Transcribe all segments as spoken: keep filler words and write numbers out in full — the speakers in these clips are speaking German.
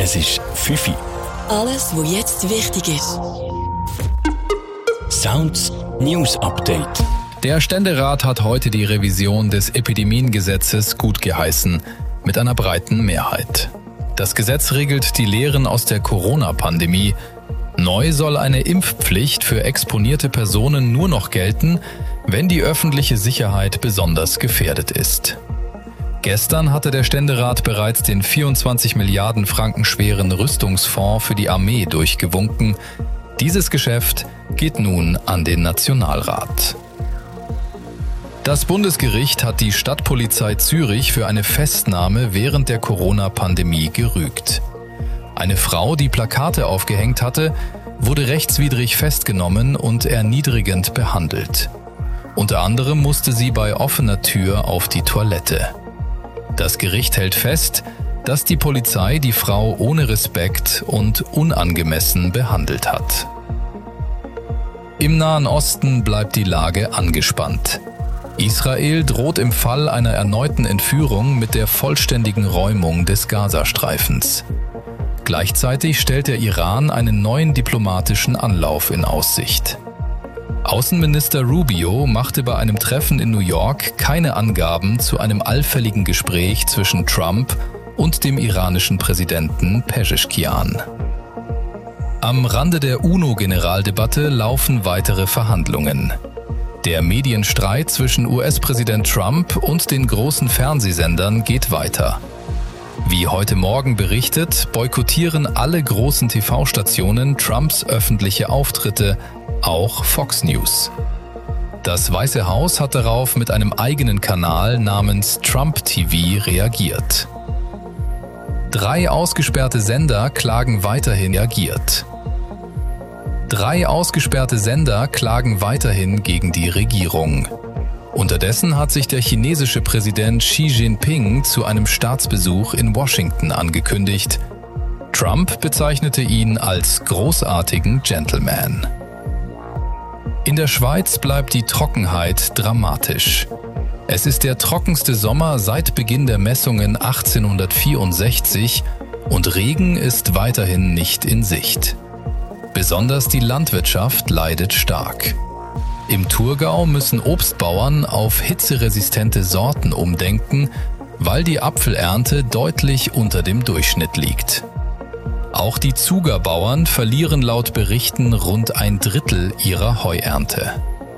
Es ist fünf Uhr. Alles, was jetzt wichtig ist. Sounds News Update. Der Ständerat hat heute die Revision des Epidemiengesetzes gutgeheißen, mit einer breiten Mehrheit. Das Gesetz regelt die Lehren aus der Corona-Pandemie. Neu soll eine Impfpflicht für exponierte Personen nur noch gelten, wenn die öffentliche Sicherheit besonders gefährdet ist. Gestern hatte der Ständerat bereits den vierundzwanzig Milliarden Franken schweren Rüstungsfonds für die Armee durchgewunken. Dieses Geschäft geht nun an den Nationalrat. Das Bundesgericht hat die Stadtpolizei Zürich für eine Festnahme während der Corona-Pandemie gerügt. Eine Frau, die Plakate aufgehängt hatte, wurde rechtswidrig festgenommen und erniedrigend behandelt. Unter anderem musste sie bei offener Tür auf die Toilette. Das Gericht hält fest, dass die Polizei die Frau ohne Respekt und unangemessen behandelt hat. Im Nahen Osten bleibt die Lage angespannt. Israel droht im Fall einer erneuten Entführung mit der vollständigen Räumung des Gazastreifens. Gleichzeitig stellt der Iran einen neuen diplomatischen Anlauf in Aussicht. Außenminister Rubio machte bei einem Treffen in New York keine Angaben zu einem allfälligen Gespräch zwischen Trump und dem iranischen Präsidenten Pezeshkian. Am Rande der UNO-Generaldebatte laufen weitere Verhandlungen. Der Medienstreit zwischen U S-Präsident Trump und den großen Fernsehsendern geht weiter. Wie heute Morgen berichtet, boykottieren alle großen T V-Stationen Trumps öffentliche Auftritte, auch Fox News. Das Weiße Haus hat darauf mit einem eigenen Kanal namens Trump T V reagiert. Drei ausgesperrte Sender klagen weiterhin reagiert. Drei ausgesperrte Sender klagen weiterhin gegen die Regierung. Unterdessen hat sich der chinesische Präsident Xi Jinping zu einem Staatsbesuch in Washington angekündigt. Trump bezeichnete ihn als großartigen Gentleman. In der Schweiz bleibt die Trockenheit dramatisch. Es ist der trockenste Sommer seit Beginn der Messungen achtzehnhundertvierundsechzig und Regen ist weiterhin nicht in Sicht. Besonders die Landwirtschaft leidet stark. Im Thurgau müssen Obstbauern auf hitzeresistente Sorten umdenken, weil die Apfelernte deutlich unter dem Durchschnitt liegt. Auch die Zugerbauern verlieren laut Berichten rund ein Drittel ihrer Heuernte.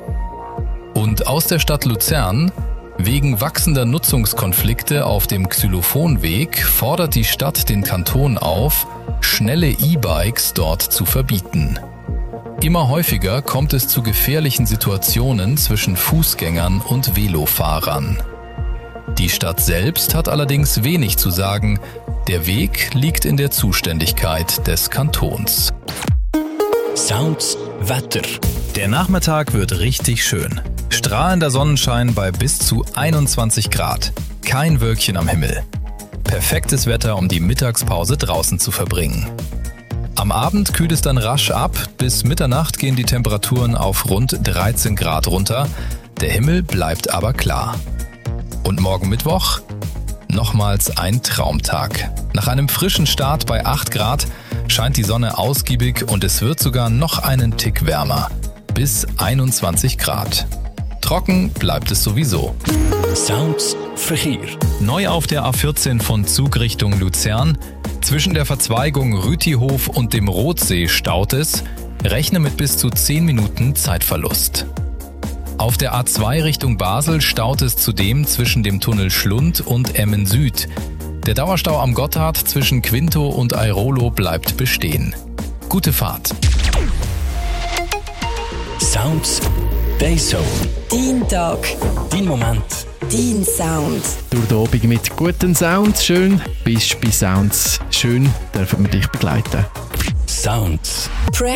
Und aus der Stadt Luzern: Wegen wachsender Nutzungskonflikte auf dem Xylophonweg fordert die Stadt den Kanton auf, schnelle E-Bikes dort zu verbieten. Immer häufiger kommt es zu gefährlichen Situationen zwischen Fußgängern und Velofahrern. Die Stadt selbst hat allerdings wenig zu sagen. Der Weg liegt in der Zuständigkeit des Kantons. Sounds Wetter. Der Nachmittag wird richtig schön. Strahlender Sonnenschein bei bis zu einundzwanzig Grad. Kein Wölkchen am Himmel. Perfektes Wetter, um die Mittagspause draußen zu verbringen. Am Abend kühlt es dann rasch ab. Bis Mitternacht gehen die Temperaturen auf rund dreizehn Grad runter. Der Himmel bleibt aber klar. Und morgen Mittwoch? Nochmals ein Traumtag. Nach einem frischen Start bei acht Grad scheint die Sonne ausgiebig und es wird sogar noch einen Tick wärmer. Bis einundzwanzig Grad. Trocken bleibt es sowieso. Sounds Verkehr. Neu auf der A vierzehn von Zug Richtung Luzern. Zwischen der Verzweigung Rütihof und dem Rotsee staut es. Rechne mit bis zu zehn Minuten Zeitverlust. Auf der A zwei Richtung Basel staut es zudem zwischen dem Tunnel Schlund und Emmen Süd. Der Dauerstau am Gotthard zwischen Quinto und Airolo bleibt bestehen. Gute Fahrt. Sounds Dayzone. Dein Tag. Dein Moment. Dein Sound. Durch den Abend mit guten Sounds schön. Bist bei Sounds schön, dürfen wir dich begleiten. Sounds.